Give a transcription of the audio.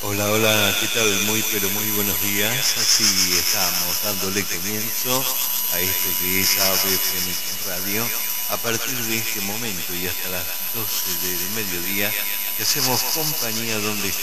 Hola, hola, ¿qué tal? Muy, pero muy buenos días. Así estamos dándole comienzo a esto que es AVE Fénix Radio. A partir de este momento y hasta las 12 del mediodía, te hacemos compañía donde